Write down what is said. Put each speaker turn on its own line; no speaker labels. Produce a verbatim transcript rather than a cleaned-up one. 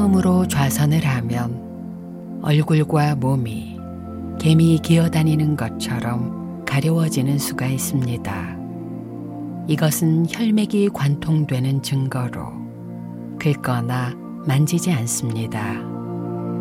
처음으로 좌선을 하면 얼굴과 몸이 개미 기어다니는 것처럼 가려워지는 수가 있습니다. 이것은 혈맥이 관통되는 증거로 긁거나 만지지 않습니다.